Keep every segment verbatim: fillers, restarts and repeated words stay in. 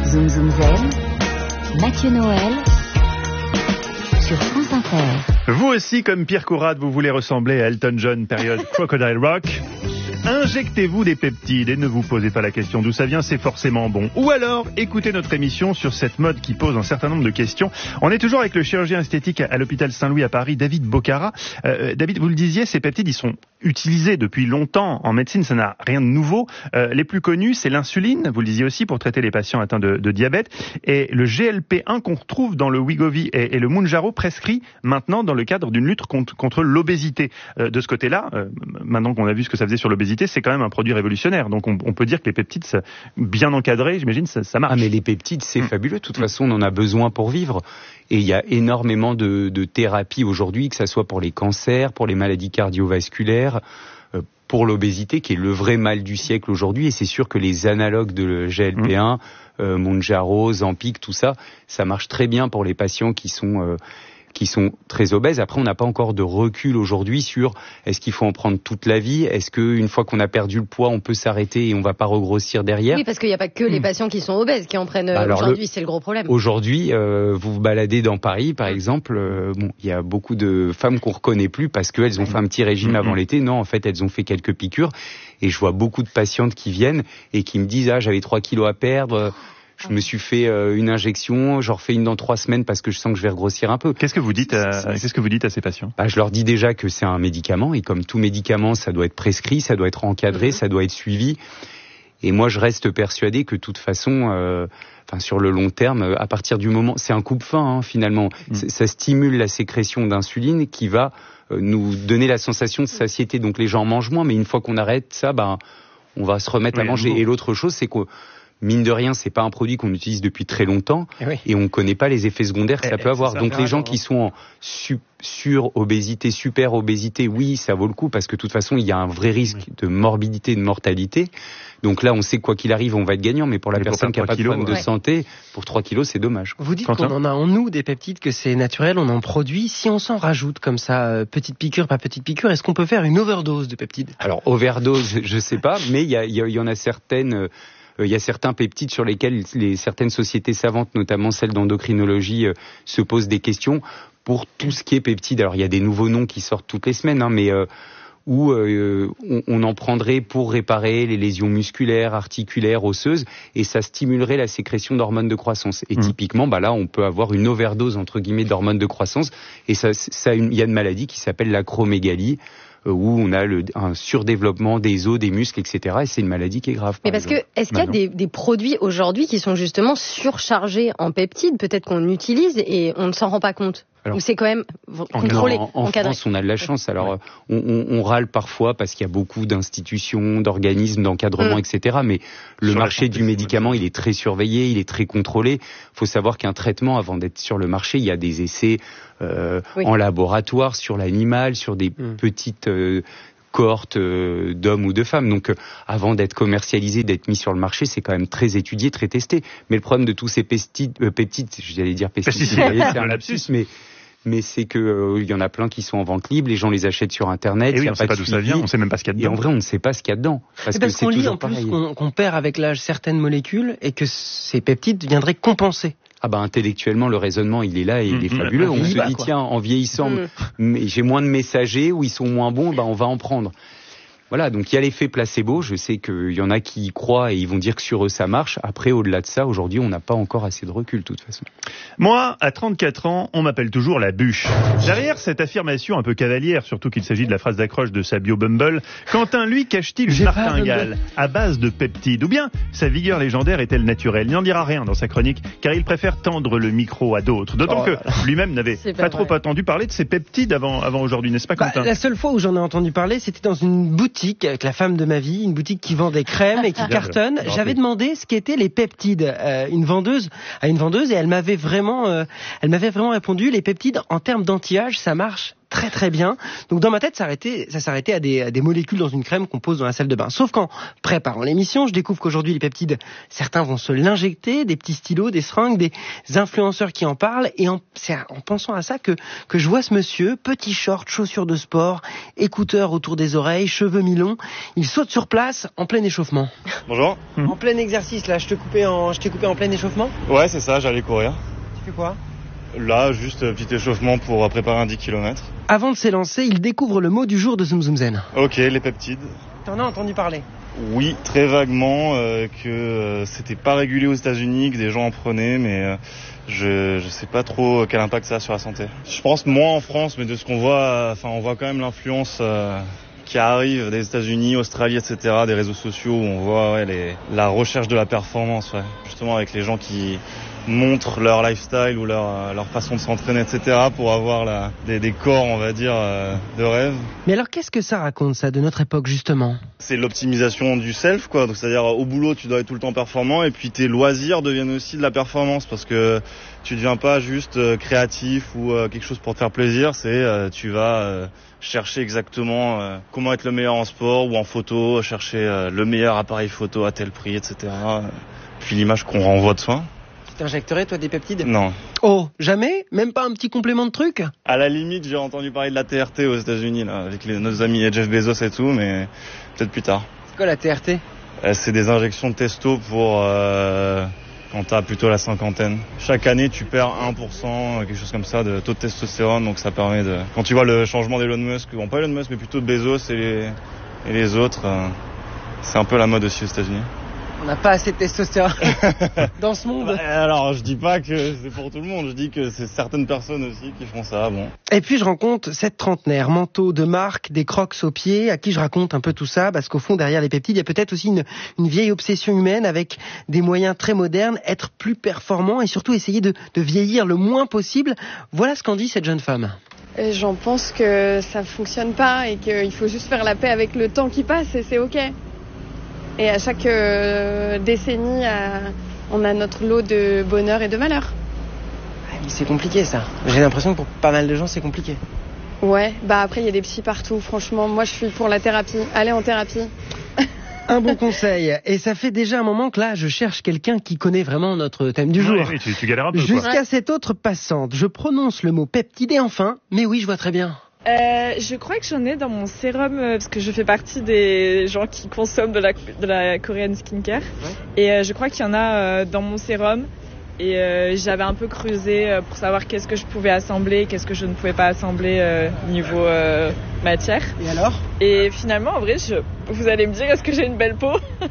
Zoom Zoom Zen, Mathieu Noël, sur France Inter. Vous aussi, comme Pierre Courade, vous voulez ressembler à Elton John, période Crocodile Rock. Injectez-vous des peptides et ne vous posez pas la question d'où ça vient, c'est forcément bon. Ou alors, écoutez notre émission sur cette mode qui pose un certain nombre de questions. On est toujours avec le chirurgien esthétique à l'hôpital Saint-Louis à Paris, David Bocara. Euh, David, vous le disiez, ces peptides, ils sont utilisés depuis longtemps en médecine, ça n'a rien de nouveau. Euh, les plus connus, c'est l'insuline, vous le disiez aussi, pour traiter les patients atteints de, de diabète. Et le G L P un qu'on retrouve dans le Wegovy et, et le Mounjaro prescrit maintenant dans le cadre d'une lutte contre, contre l'obésité. Euh, de ce côté-là, euh, maintenant qu'on a vu ce que ça faisait sur l'obésité, c'est quand même un produit révolutionnaire. Donc on, on peut dire que les peptides, ça, bien encadrés, j'imagine, ça, ça marche. Ah mais les peptides, c'est mmh. fabuleux. De toute mmh. façon, on en a besoin pour vivre. Et il y a énormément de, de thérapies aujourd'hui, que ça soit pour les cancers, pour les maladies cardiovasculaires, euh, pour l'obésité, qui est le vrai mal du siècle aujourd'hui. Et c'est sûr que les analogues de G L P un, mmh. euh, Mounjaro, Ozempic, tout ça, ça marche très bien pour les patients qui sont... Euh, qui sont très obèses. Après, on n'a pas encore de recul aujourd'hui sur est-ce qu'il faut en prendre toute la vie, est-ce qu'une fois qu'on a perdu le poids, on peut s'arrêter et on ne va pas regrossir derrière. Oui, parce qu'il n'y a pas que les patients qui sont obèses qui en prennent bah aujourd'hui, le, c'est le gros problème. Aujourd'hui, euh, vous vous baladez dans Paris, par exemple, euh, bon, il y a beaucoup de femmes qu'on ne reconnaît plus parce qu'elles ont fait un petit régime avant l'été. Non, en fait, elles ont fait quelques piqûres. Et je vois beaucoup de patientes qui viennent et qui me disent « Ah, j'avais trois kilos à perdre ». Je me suis fait euh, une injection, j'en refais une dans trois semaines parce que je sens que je vais regrossir un peu. Qu'est-ce que vous dites à, qu'est-ce que vous dites à ces patients ? Bah, je leur dis déjà que c'est un médicament et comme tout médicament, ça doit être prescrit, ça doit être encadré, mmh. ça doit être suivi. Et moi, je reste persuadé que de toute façon, euh, enfin sur le long terme, à partir du moment, c'est un coupe-faim hein, finalement. Mmh. Ça stimule la sécrétion d'insuline qui va euh, nous donner la sensation de satiété. Donc les gens mangent moins, mais une fois qu'on arrête ça, bah, on va se remettre oui, à manger. Et l'autre chose, c'est que mine de rien, c'est pas un produit qu'on utilise depuis très longtemps oui. et on connaît pas les effets secondaires que ça et peut avoir. Ça Donc les gens qui sont en su- sur-obésité, super-obésité, oui, ça vaut le coup parce que de toute façon, il y a un vrai risque oui. de morbidité, de mortalité. Donc là, on sait que quoi qu'il arrive, on va être gagnant, mais pour la mais personne pour qui n'a pas de problème ouais. de santé, pour trois kilos, c'est dommage. Vous dites Quentin qu'on en a en nous des peptides, que c'est naturel, on en produit. Si on s'en rajoute comme ça, euh, petite piqûre par petite piqûre, est-ce qu'on peut faire une overdose de peptides ? Alors, overdose, je sais pas, mais il y, y, y en a certaines... Euh, Il y a certains peptides sur lesquels les, certaines sociétés savantes, notamment celles d'endocrinologie, euh, se posent des questions pour tout ce qui est peptides. Alors il y a des nouveaux noms qui sortent toutes les semaines, hein, mais euh, où euh, on, on en prendrait pour réparer les lésions musculaires, articulaires, osseuses, et ça stimulerait la sécrétion d'hormones de croissance. Et mmh. typiquement, bah là, on peut avoir une overdose entre guillemets d'hormones de croissance, et ça, ça, il y a une maladie qui s'appelle l'acromégalie, où on a le, un surdéveloppement des os, des muscles, et cetera. Et c'est une maladie qui est grave. Mais parce exemple. que, est-ce qu'il y a des, des produits aujourd'hui qui sont justement surchargés en peptides, peut-être qu'on utilise et on ne s'en rend pas compte ? Alors, ou c'est quand même contrôlé, en, en France, on a de la chance. Alors, ouais. on, on, on râle parfois parce qu'il y a beaucoup d'institutions, d'organismes, d'encadrement, mmh. et cetera. Mais le sur marché du médicament, il est très surveillé, il est très contrôlé. Il faut savoir qu'un traitement, avant d'être sur le marché, il y a des essais euh, oui. en laboratoire, sur l'animal, sur des mmh. petites... Euh, cohorte euh, d'hommes ou de femmes. Donc, euh, avant d'être commercialisé, d'être mis sur le marché, c'est quand même très étudié, très testé. Mais le problème de tous ces pesticides, euh, peptides, j'allais dire pesticides, c'est un lapsus, mais mais c'est que euh, il y en a plein qui sont en vente libre, les gens les achètent sur Internet. Et oui, y a on pas sait pas d'où ça vient, on sait même pas ce qu'il y a dedans. Et en vrai, on ne sait pas ce qu'il y a dedans. Parce, parce que qu'on c'est lit en plus qu'on, qu'on perd avec l'âge certaines molécules et que ces peptides viendraient compenser. Ah bah intellectuellement le raisonnement il est là et il est mmh, fabuleux. Mmh, on se dit quoi. Tiens en vieillissant mmh. mais j'ai moins de messagers ou ils sont moins bons, bah on va en prendre. Voilà, donc il y a l'effet placebo, je sais qu'il y en a qui y croient et ils vont dire que sur eux ça marche. Après, au-delà de ça, aujourd'hui, on n'a pas encore assez de recul, de toute façon. Moi, à trente-quatre ans, on m'appelle toujours la bûche. Derrière cette affirmation un peu cavalière, surtout qu'il s'agit de la phrase d'accroche de sa bio Bumble, Quentin, lui, cache-t-il une martingale à base de peptides? Ou bien sa vigueur légendaire est-elle naturelle? Il n'en dira rien dans sa chronique, car il préfère tendre le micro à d'autres. D'autant oh, que lui-même n'avait pas, pas trop entendu parler de ces peptides avant, avant aujourd'hui, n'est-ce pas, Quentin? Bah, la seule fois où j'en ai entendu parler, c'était dans une boutique avec la femme de ma vie, une boutique qui vend des crèmes et qui cartonne. J'avais demandé ce qu'étaient les peptides euh, une vendeuse à une vendeuse et elle m'avait vraiment, euh, elle m'avait vraiment répondu les peptides en termes d'anti-âge, ça marche très très bien. Donc dans ma tête, ça s'arrêtait, ça s'arrêtait à des, à des molécules dans une crème qu'on pose dans la salle de bain. Sauf qu'en préparant l'émission, je découvre qu'aujourd'hui les peptides, certains vont se l'injecter, des petits stylos, des seringues, des influenceurs qui en parlent. Et en, c'est en pensant à ça que, que je vois ce monsieur, petit short, chaussures de sport, écouteurs autour des oreilles, cheveux mi-longs. Il saute sur place en plein échauffement. Bonjour. En plein exercice, là, je te coupais en, je t'ai coupé en plein échauffement. Ouais, c'est ça, j'allais courir. Tu fais quoi? Là, juste un petit échauffement pour préparer un dix kilomètres. Avant de s'élancer, il découvre le mot du jour de Zoom Zoom Zen. Ok, les peptides. T'en as entendu parler? Oui, très vaguement, euh, que euh, c'était pas régulé aux États-Unis, que des gens en prenaient, mais euh, je je sais pas trop quel impact ça a sur la santé. Je pense moins en France, mais de ce qu'on voit, enfin, on voit quand même l'influence euh, qui arrive des États-Unis, Australie, et cetera, des réseaux sociaux où on voit ouais, les, la recherche de la performance, ouais, justement avec les gens qui montrent leur lifestyle ou leur, leur façon de s'entraîner, et cetera pour avoir la, des, des corps, on va dire, euh, de rêve. Mais alors, qu'est-ce que ça raconte, ça, de notre époque, justement? C'est l'optimisation du self, quoi. Donc, c'est-à-dire, au boulot, tu dois être tout le temps performant et puis tes loisirs deviennent aussi de la performance parce que tu ne deviens pas juste euh, créatif ou euh, quelque chose pour te faire plaisir, c'est euh, tu vas euh, chercher exactement euh, comment être le meilleur en sport ou en photo, chercher euh, le meilleur appareil photo à tel prix, et cetera. Puis l'image qu'on renvoie de soi. T'injecterais, toi, des peptides? Non. Oh, jamais? Même pas un petit complément de truc? À la limite, j'ai entendu parler de la T R T aux États-Unis, là, avec les, nos amis Jeff Bezos et tout, mais peut-être plus tard. C'est quoi la T R T? euh, C'est des injections de testo pour euh, quand t'as plutôt la cinquantaine. Chaque année, tu perds un pour cent, quelque chose comme ça, de taux de testostérone, donc ça permet de... Quand tu vois le changement d'Elon Musk, bon pas Elon Musk, mais plutôt de Bezos et les, et les autres, euh, c'est un peu la mode aussi aux États-Unis. On n'a pas assez de testostérone dans ce monde. Bah, alors, je dis pas que c'est pour tout le monde, je dis que c'est certaines personnes aussi qui font ça, bon. Et puis je rencontre cette trentenaire, manteau de marque, des crocs aux pieds, à qui je raconte un peu tout ça, parce qu'au fond, derrière les peptides, il y a peut-être aussi une, une vieille obsession humaine avec des moyens très modernes, être plus performant et surtout essayer de, de vieillir le moins possible. Voilà ce qu'en dit cette jeune femme. Et j'en pense que ça fonctionne pas et qu'il faut juste faire la paix avec le temps qui passe et c'est ok. Et à chaque euh, décennie, euh, on a notre lot de bonheur et de malheur. Ah, mais c'est compliqué ça. J'ai l'impression que pour pas mal de gens, c'est compliqué. Ouais, bah après, il y a des psys partout. Franchement, moi, je suis pour la thérapie. Allez en thérapie. Un bon conseil. Et ça fait déjà un moment que là, je cherche quelqu'un qui connaît vraiment notre thème du jour. Oui, oui, tu, tu galères un peu. Jusqu'à quoi. cette autre passante, je prononce le mot peptide et enfin, mais oui, je vois très bien. Euh, je crois que j'en ai dans mon sérum euh, parce que je fais partie des gens qui consomment de la, de la Korean skincare. Ouais. Et euh, je crois qu'il y en a euh, dans mon sérum. Et euh, j'avais un peu creusé euh, pour savoir qu'est-ce que je pouvais assembler, qu'est-ce que je ne pouvais pas assembler euh, niveau euh, matière. Et alors ? Et finalement, en vrai, je, vous allez me dire, est-ce que j'ai une belle peau ?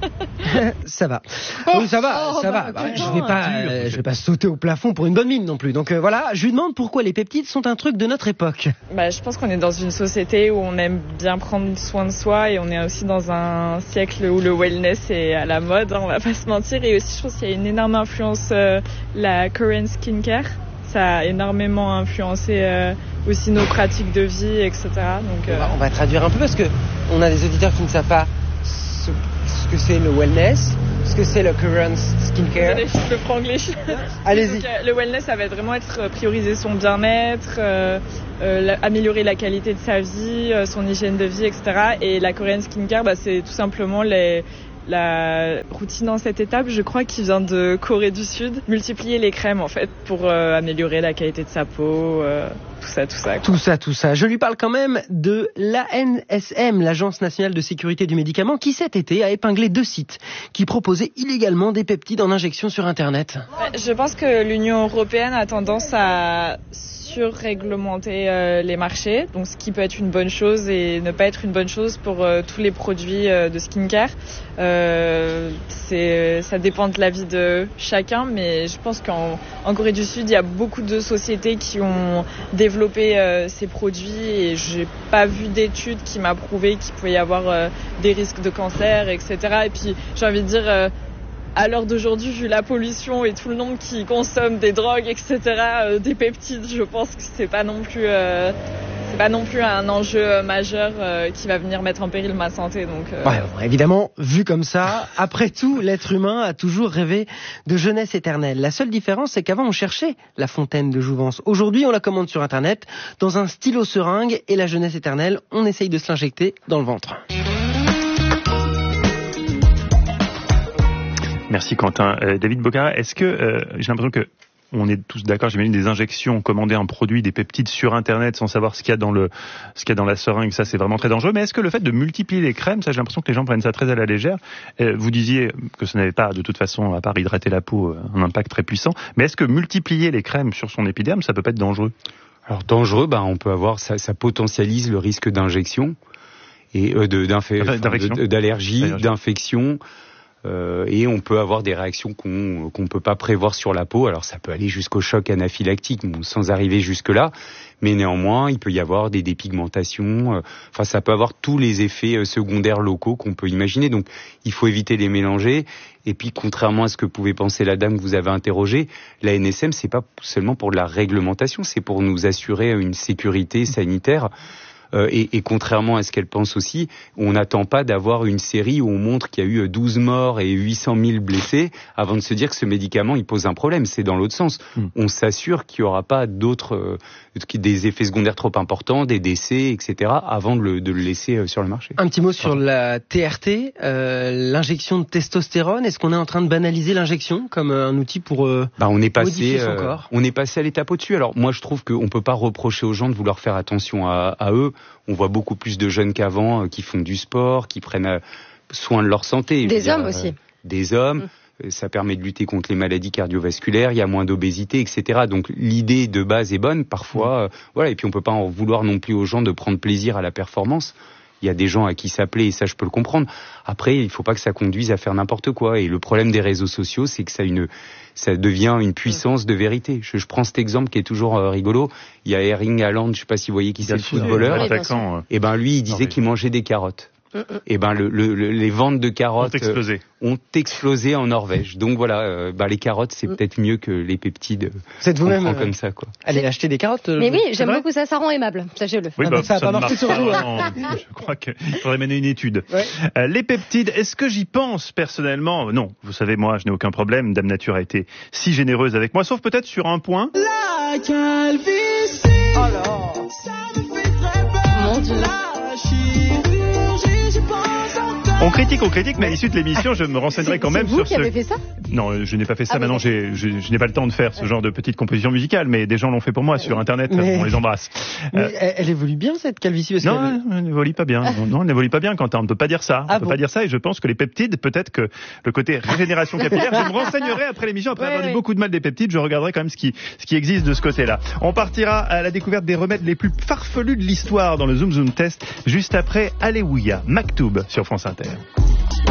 Ça va. Oui, ça va, oh, ça bah, va. Bah, je vais pas, euh, je vais pas sauter au plafond pour une bonne mine non plus. Donc euh, voilà, je lui demande pourquoi les peptides sont un truc de notre époque. Bah, je pense qu'on est dans une société où on aime bien prendre soin de soi et on est aussi dans un siècle où le wellness est à la mode, hein, on va pas se mentir. Et aussi, je pense qu'il y a une énorme influence, euh, la Korean skincare. Ça a énormément influencé euh, aussi nos pratiques de vie, et cetera. Donc, euh... on, va, on va traduire un peu parce que on a des auditeurs qui ne savent pas ce, ce que c'est le wellness, ce que c'est le Korean skincare. Désolé, je le franglish. Allez-y. Donc, euh, le wellness, ça va vraiment être prioriser son bien-être, euh, euh, la, améliorer la qualité de sa vie, euh, son hygiène de vie, et cetera. Et la Korean skincare, bah, c'est tout simplement les... la routine en cette étape, je crois, qui vient de Corée du Sud. Multiplier les crèmes, en fait, pour euh, améliorer la qualité de sa peau, euh, tout ça, tout ça. Quoi. Tout ça, tout ça. Je lui parle quand même de l'A N S M, l'Agence nationale de sécurité du médicament, qui cet été a épinglé deux sites qui proposaient illégalement des peptides en injection sur Internet. Je pense que l'Union européenne a tendance à surréglementer euh, les marchés, donc ce qui peut être une bonne chose et ne pas être une bonne chose pour euh, tous les produits euh, de skincare. Euh, c'est, ça dépend de l'avis de chacun, mais je pense qu'en en Corée du Sud, il y a beaucoup de sociétés qui ont développé euh, ces produits et j'ai pas vu d'études qui m'a prouvé qu'il pouvait y avoir euh, des risques de cancer, et cetera. Et puis j'ai envie de dire, euh, à l'heure d'aujourd'hui, vu la pollution et tout le monde qui consomme des drogues, et cetera, euh, des peptides, je pense que c'est pas non plus, euh, c'est pas non plus un enjeu majeur euh, qui va venir mettre en péril ma santé. Donc, euh... ouais, bon, évidemment, vu comme ça, après tout, l'être humain a toujours rêvé de jeunesse éternelle. La seule différence, c'est qu'avant, on cherchait la fontaine de jouvence. Aujourd'hui, on la commande sur Internet, dans un stylo seringue, et la jeunesse éternelle, on essaye de se l'injecter dans le ventre. Merci Quentin. Euh, David Bocara, est-ce que, euh, j'ai l'impression que on est tous d'accord, j'imagine des injections, commander un produit, des peptides sur Internet sans savoir ce qu'il y a dans le, ce qu'il y a dans la seringue, ça c'est vraiment très dangereux. Mais est-ce que le fait de multiplier les crèmes, ça j'ai l'impression que les gens prennent ça très à la légère. Euh, vous disiez que ça n'avait pas, de toute façon, à part hydrater la peau, un impact très puissant. Mais est-ce que multiplier les crèmes sur son épiderme, ça peut pas être dangereux? Alors dangereux, bah on peut avoir, ça, ça potentialise le risque d'injection et euh, de, d'infé- enfin, de, d'allergie, D'ailleurs. d'infection. Euh, et on peut avoir des réactions qu'on qu'on peut pas prévoir sur la peau. Alors ça peut aller jusqu'au choc anaphylactique, bon, sans arriver jusque là, mais néanmoins il peut y avoir des dépigmentations. Euh, enfin ça peut avoir tous les effets euh, secondaires locaux qu'on peut imaginer. Donc il faut éviter les mélanger. Et puis contrairement à ce que pouvait penser la dame que vous avez interrogée, la N S M c'est pas seulement pour de la réglementation, c'est pour nous assurer une sécurité sanitaire. Euh, et, et contrairement à ce qu'elle pense aussi, on n'attend pas d'avoir une série où on montre qu'il y a eu douze morts et huit cent mille blessés avant de se dire que ce médicament il pose un problème. C'est dans l'autre sens. Mmh. On s'assure qu'il n'y aura pas d'autres, euh, des effets secondaires trop importants, des décès, et cetera avant de le, de le laisser sur le marché. Un petit mot sur la T R T, euh, l'injection de testostérone. Est-ce qu'on est en train de banaliser l'injection comme un outil pour euh, bah, on est passé, modifier son euh, corps? On est passé à l'étape au-dessus. Alors moi je trouve qu'on ne peut pas reprocher aux gens de vouloir faire attention à, à eux. On voit beaucoup plus de jeunes qu'avant euh, qui font du sport, qui prennent euh, soin de leur santé. Des hommes dire, aussi. Euh, des hommes. Mmh. Ça permet de lutter contre les maladies cardiovasculaires. Il y a moins d'obésité, et cetera. Donc l'idée de base est bonne. Parfois, mmh. euh, voilà. Et puis on peut pas en vouloir non plus aux gens de prendre plaisir à la performance. Il y a des gens à qui ça plaît et ça je peux le comprendre. Après, il faut pas que ça conduise à faire n'importe quoi. Et le problème des réseaux sociaux, c'est que ça une, ça devient une puissance de vérité. Je, je prends cet exemple qui est toujours euh, rigolo. Il y a Erling Haaland, je sais pas si vous voyez qui c'est, le footballeur. Oui, et ben lui, il disait qu'il mangeait des carottes. Et ben le, le, le, les ventes de carottes ont explosé. Euh, ont explosé en Norvège. Donc voilà, euh, bah, les carottes c'est mm. peut-être mieux que les peptides. Vous êtes vous-même euh, comme ça quoi. Allez acheter des carottes. Mais oui, j'aime beaucoup ça, ça rend aimable. Sachez-le. Oui, bah, ça n'a pas marché sur vous. Je crois qu'il faudrait mener une étude. Ouais. Euh, les peptides, est-ce que j'y pense personnellement? Non, vous savez moi, je n'ai aucun problème. Dame Nature a été si généreuse avec moi, sauf peut-être sur un point. La calvitie. Alors, ça me fait très peur. Mon Dieu. On critique, on critique, mais à l'issue de l'émission, je me renseignerai quand même sur ce... C'est vous qui avez fait ça? Non, je n'ai pas fait ça. Ah, Maintenant, j'ai, je, je n'ai pas le temps de faire ce genre de petite composition musicale, mais des gens l'ont fait pour moi sur Internet. Mais... On les embrasse. Mais euh... elle, elle évolue bien cette calvitie parce Non, qu'elle... elle n'évolue pas bien. Non, elle n'évolue pas bien, Quentin. On ne peut pas dire ça. Ah on ne bon. peut pas dire ça. Et je pense que les peptides, peut-être que le côté régénération capillaire, je me renseignerai après l'émission. Après ouais, avoir ouais. dit beaucoup de mal des peptides, je regarderai quand même ce qui, ce qui existe de ce côté-là. On partira à la découverte des remèdes les plus farfelus de l'histoire dans le Zoom Zoom Test, juste après Alléluia, Maktoub sur France Inter.